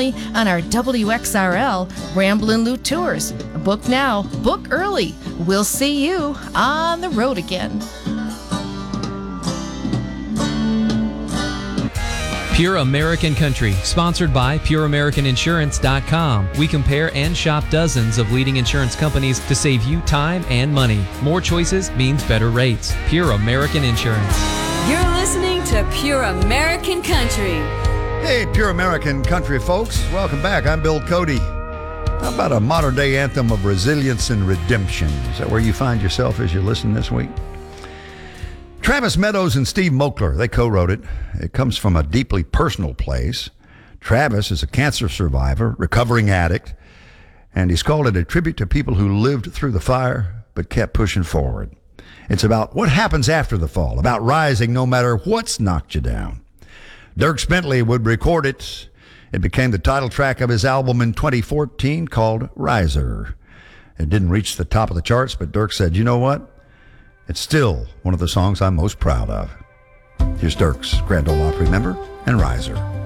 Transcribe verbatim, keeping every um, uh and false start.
family on our W X R L Ramblin' Loot Tours. Book now, book early. We'll see you on the road again. Pure American Country, sponsored by Pure American Insurance dot com. We compare and shop dozens of leading insurance companies to save you time and money. More choices means better rates. Pure American Insurance. You're listening to Pure American Country. Hey, Pure American Country folks. Welcome back. I'm Bill Cody. How about a modern-day anthem of resilience and redemption? Is that where you find yourself as you listen this week? Travis Meadows and Steve Moakler, they co-wrote it. It comes from a deeply personal place. Travis is a cancer survivor, recovering addict, and he's called it a tribute to people who lived through the fire but kept pushing forward. It's about what happens after the fall, about rising no matter what's knocked you down. Dierks Bentley would record it. It became the title track of his album in twenty fourteen called Riser. It didn't reach the top of the charts, but Dierks said, you know what? It's still one of the songs I'm most proud of. Here's Dierks, Grand Ole Opry member, and Riser.